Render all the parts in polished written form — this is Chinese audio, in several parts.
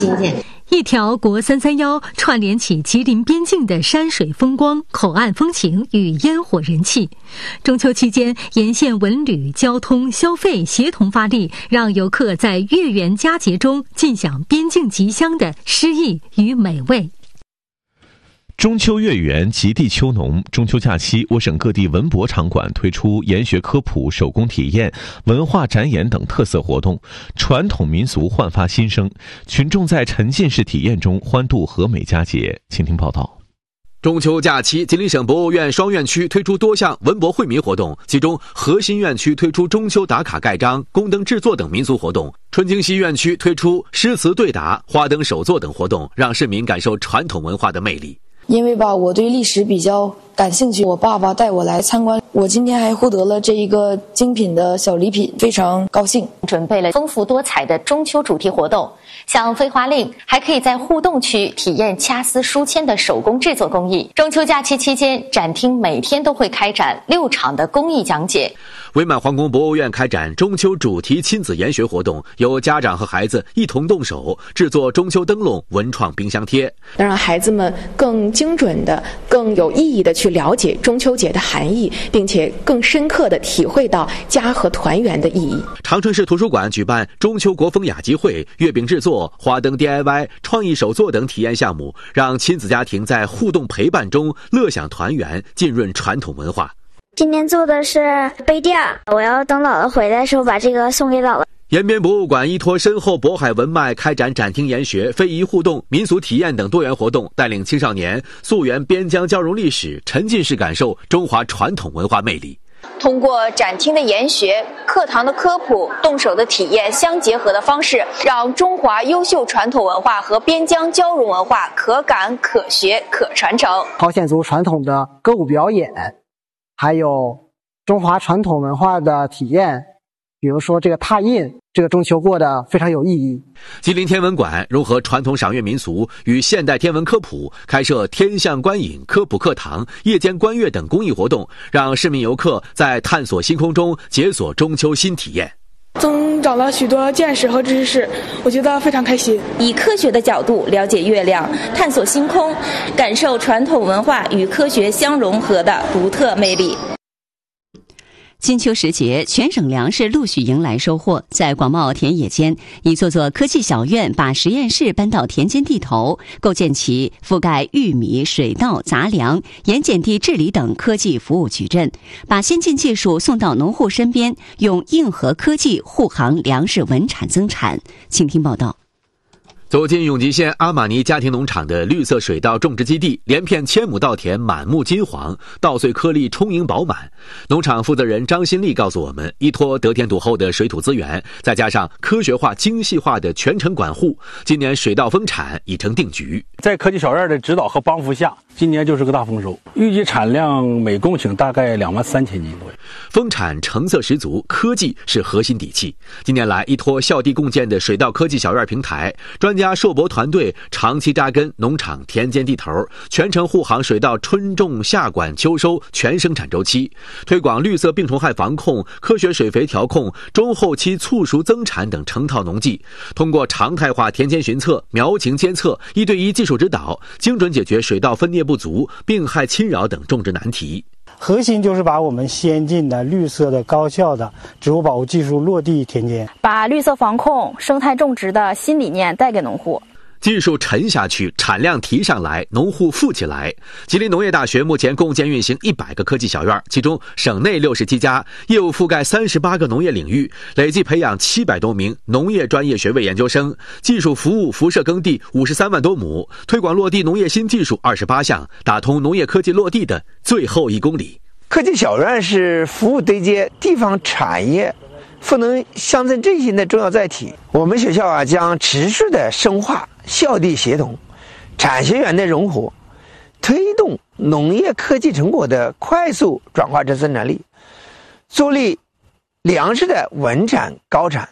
今天一条国331串联起吉林边境的山水风光、口岸风情与烟火人气。中秋期间，沿线文旅、交通、消费协同发力，让游客在月圆佳节中尽享边境吉乡的诗意与美味。 中秋月圆，极地秋浓。中秋假期，我省各地文博场馆推出研学科普、手工体验、文化展演等特色活动，传统民俗焕发新生，群众在沉浸式体验中欢度和美佳节。请听报道。 中秋假期，吉林省博物院双院区推出多项文博惠民活动，其中核心院区推出中秋打卡盖章、宫灯制作等民俗活动，春清溪院区推出诗词对答、花灯手作等活动，让市民感受传统文化的魅力。 因为我对历史比较感兴趣，我爸爸带我来参观，我今天还获得了这一个精品的小礼品，非常高兴。 准备了丰富多彩的中秋主题活动，像飞花令，还可以在互动区体验掐丝书签的手工制作工艺。中秋假期期间，展厅每天都会开展6场的公益讲解。 伪满皇宫博物院开展中秋主题亲子研学活动，由家长和孩子一同动手制作中秋灯笼、文创冰箱贴， 能让孩子们更精准的、更有意义的去了解中秋节的含义，并且更深刻的体会到家和团圆的意义。 长春市图书馆举办中秋国风雅集会、月饼制作、花灯 DIY、创意手作等体验项目，让亲子家庭在互动陪伴中乐享团圆，浸润传统文化。 今天做的是杯垫，我要等姥姥回来的时候把这个送给姥姥。 延边博物馆依托深厚渤海文脉，开展展厅研学、非遗互动、民俗体验等多元活动，带领青少年溯源边疆交融历史，沉浸式感受中华传统文化魅力。 通过展厅的研学、课堂的科普、动手的体验相结合的方式，让中华优秀传统文化和边疆交融文化可感、可学、可传承。 朝鲜族传统的歌舞表演，还有中华传统文化的体验，比如说这个拓印，这个中秋过得非常有意义。 吉林天文馆融合传统赏月民俗与现代天文科普，开设天象观影、科普课堂、夜间观月等公益活动，让市民游客在探索星空中解锁中秋新体验。 增长了许多见识和知识，我觉得非常开心。 以科学的角度了解月亮，探索星空，感受传统文化与科学相融合的独特魅力。 金秋时节，全省粮食陆续迎来收获。在广袤田野间，一座座科技小院把实验室搬到田间地头，构建起覆盖玉米、水稻、杂粮、盐碱地治理等科技服务矩阵，把先进技术送到农户身边，用硬核科技护航粮食稳产增产。请听报道。 走进永吉县阿玛尼家庭农场的绿色水稻种植基地，连片1000亩稻田满目金黄，稻穗颗粒充盈饱满。农场负责人张新丽告诉我们，依托得天独厚的水土资源，再加上科学化、精细化的全程管护，今年水稻丰产已成定局。 在科技小院的指导和帮扶下，今年就是个大丰收，预计产量每公顷大概23000斤左右。 丰产成色十足，科技是核心底气。近年来，依托校地共建的水稻科技小院平台，专家硕博团队长期扎根农场田间地头，全程护航水稻春种、夏管、秋收全生产周期，推广绿色病虫害防控、科学水肥调控、中后期促熟增产等成套农技，通过常态化田间巡测、苗情监测、1对1技术指导，精准解决水稻分蘖不足、病害侵扰等种植难题。 核心就是把我们先进的、绿色的、高效的植物保护技术落地田间， 把绿色防控、生态种植的新理念带给农户。 技术沉下去，产量提上来，农户富起来。吉林农业大学目前共建运行100个科技小院，其中省内67家，业务覆盖38个农业领域，累计培养700多名农业专业学位研究生，技术服务辐射耕地53万多亩，推广落地农业新技术28项，打通农业科技落地的最后1公里。 科技小院是服务对接地方产业、赋能乡镇振兴的重要载体。我们学校将持续的深化校地协同、产学研的融合，推动农业科技成果的快速转化至生产力，助力粮食的稳产高产。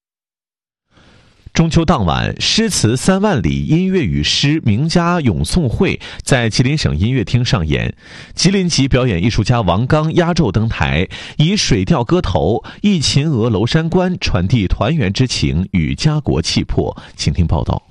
中秋当晚，诗词3万里音乐与诗名家咏诵会在吉林省音乐厅上演。吉林籍表演艺术家王刚压轴登台，以水调歌头、忆秦娥娄山关传递团圆之情与家国气魄。请听报道。